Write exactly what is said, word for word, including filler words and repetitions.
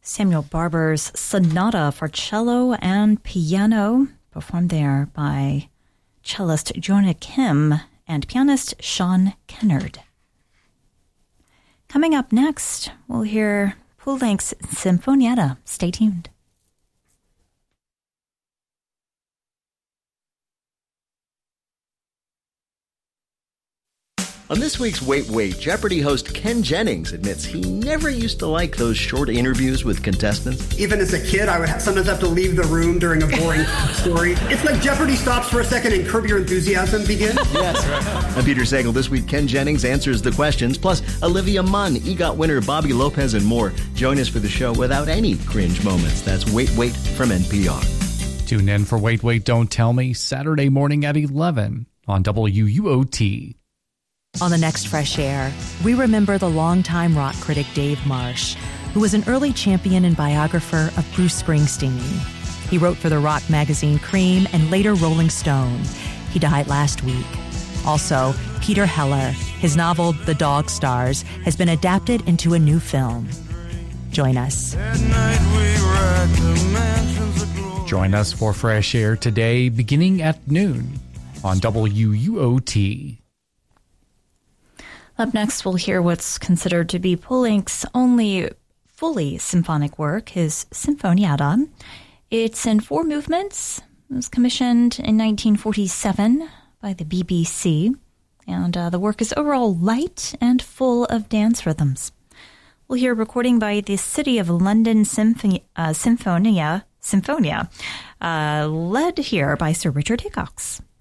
Samuel Barber's Sonata for cello and piano, performed there by cellist Jonah Kim and pianist Sean Kennard. Coming up next, we'll hear Poulenc's Sinfonietta. Stay tuned. On this week's Wait Wait, Jeopardy host Ken Jennings admits he never used to like those short interviews with contestants. Even as a kid, I would ha- sometimes have to leave the room during a boring story. It's like Jeopardy stops for a second and Curb Your Enthusiasm begins. Yes, right. I'm Peter Sagal. This week, Ken Jennings answers the questions, plus Olivia Munn, EGOT winner Bobby Lopez, and more. Join us for the show without any cringe moments. That's Wait Wait from N P R. Tune in for Wait Wait, Don't Tell Me, Saturday morning at eleven on W U O T. On the next Fresh Air, we remember the longtime rock critic Dave Marsh, who was an early champion and biographer of Bruce Springsteen. He wrote for the rock magazine Cream and later Rolling Stone. He died last week. Also, Peter Heller, his novel The Dog Stars, has been adapted into a new film. Join us. Join us for Fresh Air today, beginning at noon on W U O T. Up next, we'll hear what's considered to be Poulenc's only fully symphonic work, his Sinfonietta. It's in four movements. It was commissioned in nineteen forty-seven by the B B C, and uh, the work is overall light and full of dance rhythms. We'll hear a recording by the City of London Symphony, uh, Symphonia, Symphonia uh, led here by Sir Richard Hickox.